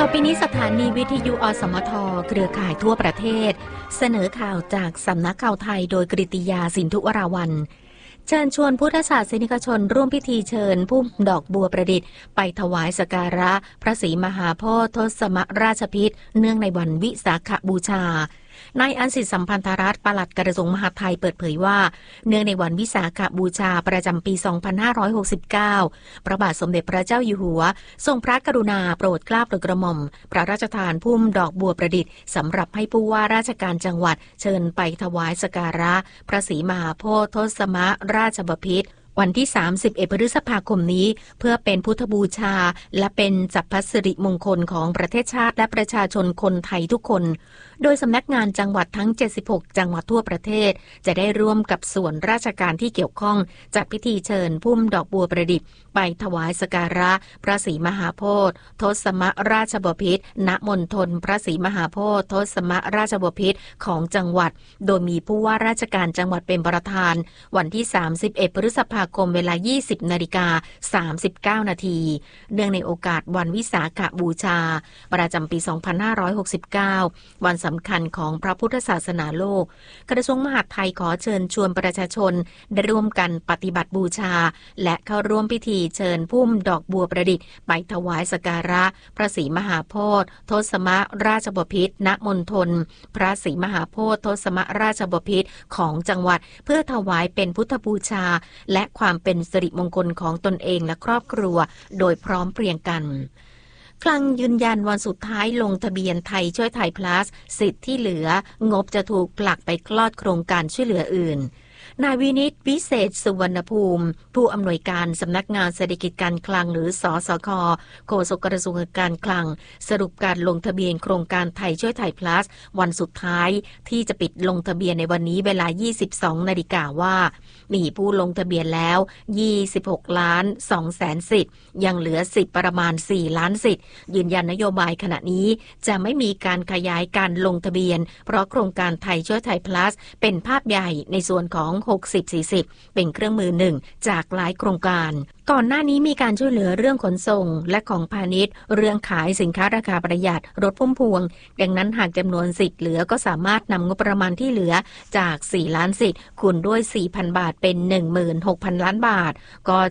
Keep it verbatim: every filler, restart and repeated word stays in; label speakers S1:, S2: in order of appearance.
S1: อปีนี้สถานีวิทยุอสมทเครือข่ายทั่วประเทศเสนอข่าวจากสำนักข่าวไทยโดยกฤติยาสินธุวราวัลย์เชิญชวนพุทธศาสนิกชนร่วมพิธีเชิญพุ่มดอกบัวประดิษฐ์ไปถวายสักการะพระศรีมหาโพธิ์ทศมราชพิธเนื่องในวันวิสาขบูชานายอันสิทธิสัมพันธรัตน์ปลัดกระทรวงมหาดไทยเปิดเผยว่าเนื่องในวันวิสาขบูชาประจำปี สองพันห้าร้อยหกสิบเก้า พระบาทสมเด็จพระเจ้าอยู่หัวทรงพระกรุณาโปรดเกล้าโปรดกระหม่อมพระราชทานพุ่มดอกบัวประดิษฐ์สำหรับให้ผู้ว่าราชการจังหวัดเชิญไปถวายสักการะพระศรีมหาโพธิ์ทศมราชบพิตรวันที่สามสิบเอ็ดพฤษภาคมนี้เพื่อเป็นพุทธบูชาและเป็นจักรพรรดิสิริมงคลของประเทศชาติและประชาชนคนไทยทุกคนโดยสำนักงานจังหวัดทั้งเจ็ดสิบหกจังหวัดทั่วประเทศจะได้ร่วมกับส่วนราชการที่เกี่ยวข้องจัดพิธีเชิญพุ่มดอกบัวประดิษฐ์ไปถวายสักการะพระศรีมหาโพธิ์ทศมราชบพิตรณมณฑลพระศรีมหาโพธิ์ทศมราชบพิตรของจังหวัดโดยมีผู้ว่าราชการจังหวัดเป็นประธานวันที่สามสิบเอ็ดพฤษภาคมเวลา ยี่สิบนาฬิกาสามสิบเก้านาทีเนื่องในโอกาสวันวิสาขบูชาประจำปี สองพันห้าร้อยหกสิบเก้า วันสำคัญของพระพุทธศาสนาโลกกระทรวงมหาดไทยขอเชิญชวนประชาชนได้ร่วมกันปฏิบัติบูชาและเข้าร่วมพิธีเชิญพุ่มดอกบัวประดิษฐ์ไปถวายสักการะพระศรีมหาโพธิ์ทศมราชบพิตรณมณฑลพระศรีมหาโพธิ์ทศมราชบพิตรของจังหวัดเพื่อถวายเป็นพุทธบูชาและความเป็นสิริมงคลของตนเองและครอบครัวโดยพร้อมเพรียงกันคลังยืนยันวันสุดท้ายลงทะเบียนไทยช่วยไทย plus สิทธิ์ที่เหลืองบจะถูกผลักไปคลอดโครงการช่วยเหลืออื่นนายวินิตวิเศษสุวรรณภูมิผู้อำนวยการสำนักงานเศรษฐกิจการคลังหรือสสคโฆษกกระทรวงการคลังสรุปการลงทะเบียนโครงการไทยช่วยไทย plus วันสุดท้ายที่จะปิดลงทะเบียนในวันนี้เวลา ยี่สิบสองนาฬิกาว่ามีผู้ลงทะเบียนแล้วยี่สิบหกล้านสองแสนสิทธิ์ยังเหลือสิทธิ์ประมาณสี่ล้านสิทธิ์ยืนยันนโยบายขณะนี้จะไม่มีการขยายการลงทะเบียนเพราะโครงการไทยช่วยไทย plus เป็นภาพใหญ่ในส่วนของหกสิบ สี่สิบเป็นเครื่องมือหนึ่งจากหลายโครงการก่อนหน้านี้มีการช่วยเหลือเรื่องขนส่งและของพาณิชย์เรื่องขายสินค้าราคาประหยัดรถพุ่มพวงดังนั้นหากจำนวนสิทธิ์เหลือก็สามารถนำงบประมาณที่เหลือจากสี่ล้านสิทธิ์คูณด้วย สี่พัน บาทเป็น หนึ่งหมื่นหกพัน ล้านบาทก็